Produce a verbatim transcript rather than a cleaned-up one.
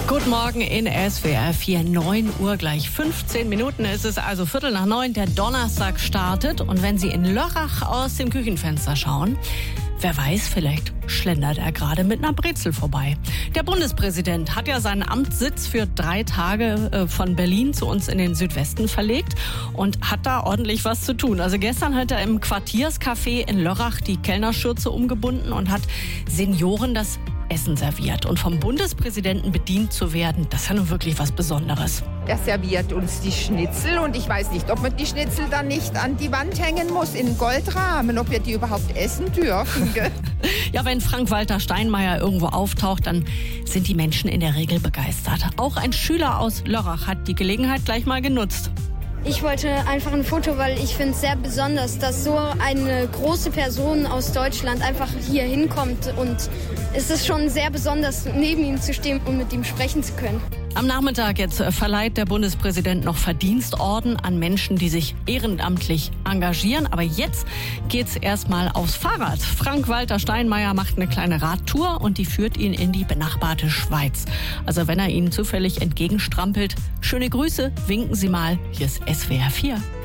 Guten Morgen in S W R vier, neun Uhr gleich fünfzehn Minuten. Es ist also Viertel nach neun, der Donnerstag startet. Und wenn Sie in Lörrach aus dem Küchenfenster schauen, wer weiß, vielleicht schlendert er gerade mit einer Brezel vorbei. Der Bundespräsident hat ja seinen Amtssitz für drei Tage äh, von Berlin zu uns in den Südwesten verlegt und hat da ordentlich was zu tun. Also gestern hat er im Quartierscafé in Lörrach die Kellnerschürze umgebunden und hat Senioren das Essen serviert. Und vom Bundespräsidenten bedient zu werden, das ist ja nun wirklich was Besonderes. Er serviert uns die Schnitzel und ich weiß nicht, ob man die Schnitzel dann nicht an die Wand hängen muss in Goldrahmen, ob wir die überhaupt essen dürfen. Ja, wenn Frank-Walter Steinmeier irgendwo auftaucht, dann sind die Menschen in der Regel begeistert. Auch ein Schüler aus Lörrach hat die Gelegenheit gleich mal genutzt. Ich wollte einfach ein Foto, weil ich finde es sehr besonders, dass so eine große Person aus Deutschland einfach hier hinkommt. Und es ist schon sehr besonders, neben ihm zu stehen und mit ihm sprechen zu können. Am Nachmittag jetzt verleiht der Bundespräsident noch Verdienstorden an Menschen, die sich ehrenamtlich engagieren. Aber jetzt geht's erstmal aufs Fahrrad. Frank-Walter Steinmeier macht eine kleine Radtour und die führt ihn in die benachbarte Schweiz. Also wenn er Ihnen zufällig entgegenstrampelt, schöne Grüße, winken Sie mal. Hier ist S W R vier.